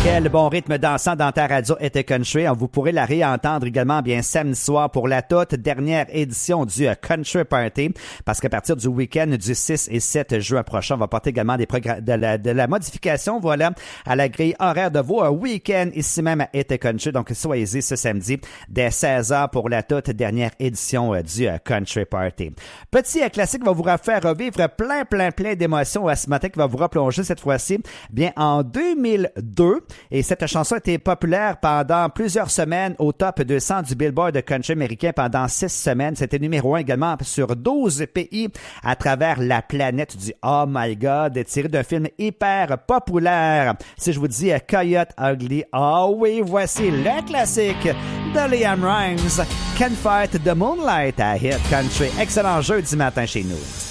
Quel bon rythme dansant dans ta radio était country. Vous pourrez la réentendre également bien samedi soir pour la toute dernière édition du Country Party. Parce qu'à partir du week-end du 6 et 7 juin prochain, on va porter également de la modification, voilà, à la grille horaire de vos week-ends ici même à Été Country. Donc, soyez-y ce samedi dès 16h pour la toute dernière édition du Country Party. Petit classique va vous faire revivre plein d'émotions ce matin qui va vous replonger cette fois-ci, bien, en 2002. Et cette chanson a été populaire pendant plusieurs semaines au top 200 du Billboard country américain pendant 6 semaines. C'était numéro 1 également sur 12 pays à travers la planète du Oh My God, tiré d'un film hyper populaire. Si je vous dis Coyote Ugly, oui, voici le classique de Liam Rimes, Can't Fight the Moonlight à Hit Country. Excellent jeudi matin chez nous.